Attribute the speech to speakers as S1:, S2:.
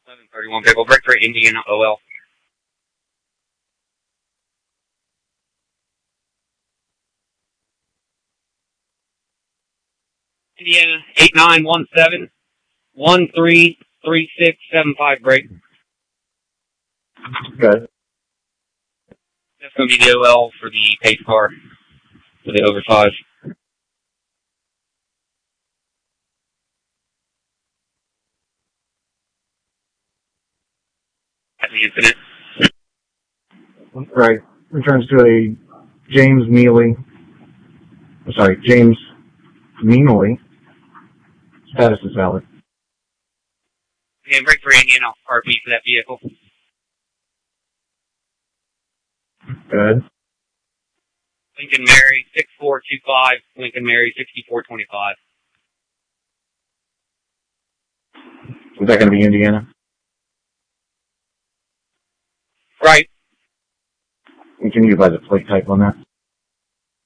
S1: 1131 vehicle, break for Indiana OL. Indiana 8917 133675 break.
S2: Good.
S1: That's going to be the OL for the pace car for the over 5. That's the incident.
S2: Right. Returns to a James Mealy. James Meanley. Status is valid.
S1: And break for Indiana RP for that vehicle.
S2: Good.
S1: Lincoln Mary 6425, Lincoln Mary 6425.
S2: Is that going to be Indiana?
S1: Right.
S2: And can you advise the plate type on that?